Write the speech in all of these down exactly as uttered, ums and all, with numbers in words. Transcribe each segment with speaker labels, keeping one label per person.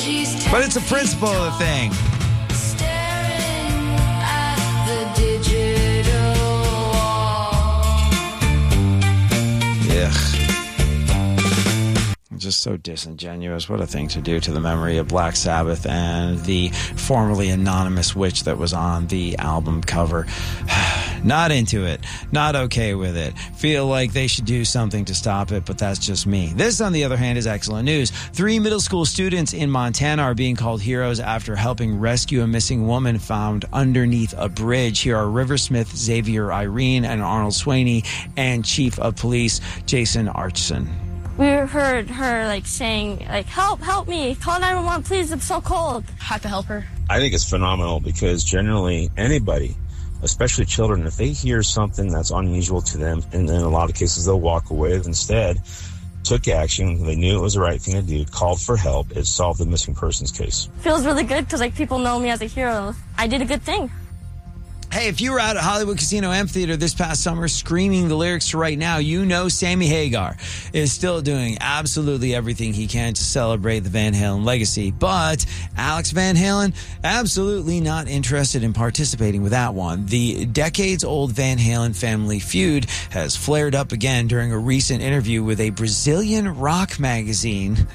Speaker 1: But it's a principle of the thing. Ugh. Just so disingenuous. What a thing to do to the memory of Black Sabbath and the formerly anonymous witch that was on the album cover. Not into it. Not okay with it. Feel like they should do something to stop it, but that's just me. This, on the other hand, is excellent news. Three middle school students in Montana are being called heroes after helping rescue a missing woman found underneath a bridge. Here are Riversmith Xavier Irene and Arnold Swaney and Chief of Police Jason Archson.
Speaker 2: We heard her like saying, like, help, help me, call nine one one, please, I'm so cold. Had to help her.
Speaker 3: I think it's phenomenal because generally anybody, especially children, if they hear something that's unusual to them, and in a lot of cases they'll walk away, instead took action, they knew it was the right thing to do, called for help, it solved the missing persons case.
Speaker 2: Feels really good because like people know me as a hero. I did a good thing.
Speaker 1: Hey, if you were out at Hollywood Casino Amphitheater this past summer screaming the lyrics to Right Now, you know Sammy Hagar is still doing absolutely everything he can to celebrate the Van Halen legacy. But Alex Van Halen, absolutely not interested in participating with that one. The decades-old Van Halen family feud has flared up again during a recent interview with a Brazilian rock magazine.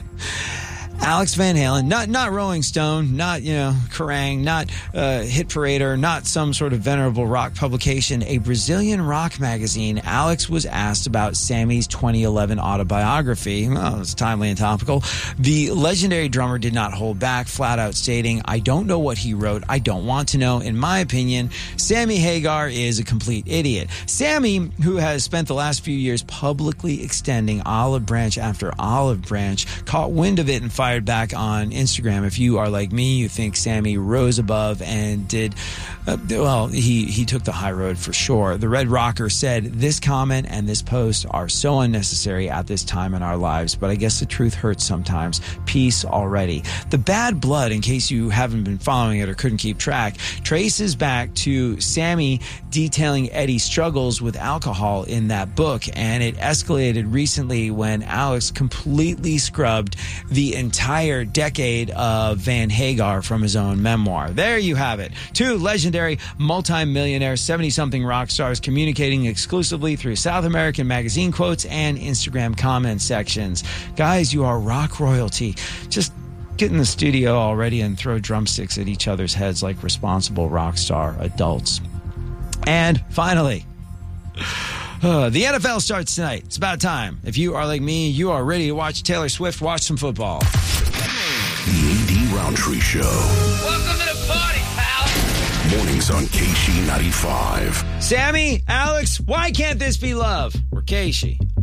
Speaker 1: Alex Van Halen, not not Rolling Stone, not, you know, Kerrang, not uh, Hit Parader, not some sort of venerable rock publication, a Brazilian rock magazine. Alex was asked about Sammy's twenty eleven autobiography. Well, it's timely and topical. The legendary drummer did not hold back, flat out stating, I don't know what he wrote. I don't want to know. In my opinion, Sammy Hagar is a complete idiot. Sammy, who has spent the last few years publicly extending olive branch after olive branch, caught wind of it and fired back on Instagram. If you are like me, you think Sammy rose above and did, uh, well, he, he took the high road for sure. The Red Rocker said, this comment and this post are so unnecessary at this time in our lives, but I guess the truth hurts sometimes. Peace already. The bad blood, in case you haven't been following it or couldn't keep track, traces back to Sammy detailing Eddie's struggles with alcohol in that book, and it escalated recently when Alex completely scrubbed the entire entire decade of Van Hagar from his own memoir. There you have it. Two legendary multi-millionaire seventy-something rock stars communicating exclusively through South American magazine quotes and Instagram comment sections. Guys, you are rock royalty. Just get in the studio already and throw drumsticks at each other's heads like responsible rock star adults. And finally, Uh, the N F L starts tonight. It's about time. If you are like me, you are ready to watch Taylor Swift watch some football.
Speaker 4: The A D Roundtree Show.
Speaker 5: Welcome to the party, pal.
Speaker 4: Mornings on K C ninety-five.
Speaker 1: Sammy, Alex, why can't this be love? We're K C.